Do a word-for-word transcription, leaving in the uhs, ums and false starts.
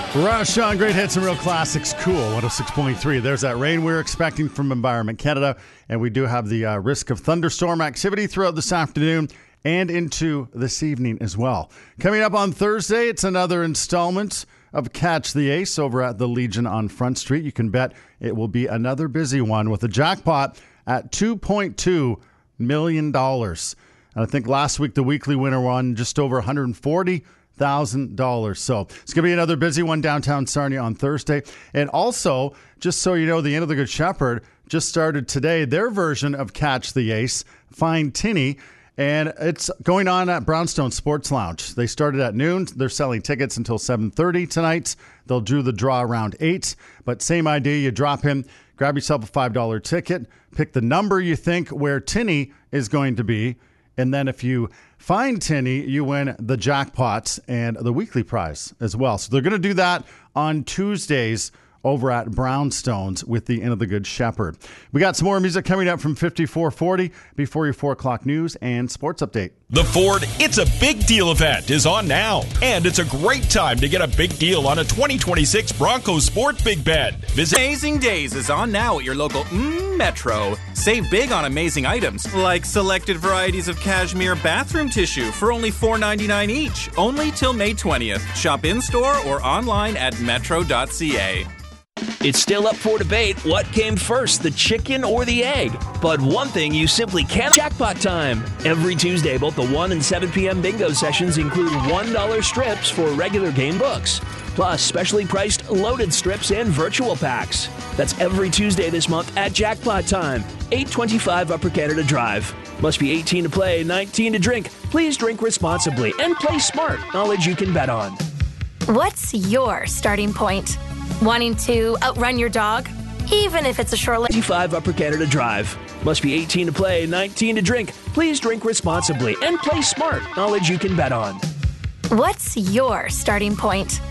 Rush on Great Hits and Real Classics. Cool. one oh six point three. There's that rain we're expecting from Environment Canada. And we do have the uh, risk of thunderstorm activity throughout this afternoon and into this evening as well. Coming up on Thursday, it's another installment of Catch the Ace over at the Legion on Front Street. You can bet it will be another busy one with a jackpot at two point two million dollars. And I think last week the weekly winner won just over one hundred forty thousand dollars. So it's going to be another busy one downtown Sarnia on Thursday. And also, just so you know, the Inn of the Good Shepherd just started today their version of Catch the Ace, Find Tinny. And it's going on at Brownstone Sports Lounge. They started at noon. They're selling tickets until seven thirty tonight. They'll do the draw around eight. But same idea. You drop in, grab yourself a five dollar ticket, pick the number you think where Tinny is going to be. And then if you find Tinny, you win the jackpots and the weekly prize as well. So they're going to do that on Tuesdays over at Brownstones with the Inn of the Good Shepherd. We got some more music coming up from fifty-four forty before your four o'clock news and sports update. The Ford It's a Big Deal event is on now, and it's a great time to get a big deal on a twenty twenty-six Bronco Sport Big Bed. Visit Amazing Days is on now at your local mm, Metro. Save big on amazing items like selected varieties of cashmere bathroom tissue for only four ninety-nine each, only till May twentieth. Shop in-store or online at metro dot c a. It's still up for debate. What came first, the chicken or the egg? But one thing you simply can't... Jackpot time. Every Tuesday, both the one and seven p.m. bingo sessions include one dollar strips for regular game books, plus specially priced loaded strips and virtual packs. That's every Tuesday this month at Jackpot time, eight twenty-five Upper Canada Drive. Must be eighteen to play, nineteen to drink. Please drink responsibly and play smart. Knowledge you can bet on. What's your starting point? Wanting to outrun your dog? Even if it's a short... twenty-five Upper Canada Drive. Must be eighteen to play, nineteen to drink. Please drink responsibly and play smart. Knowledge you can bet on. What's your starting point?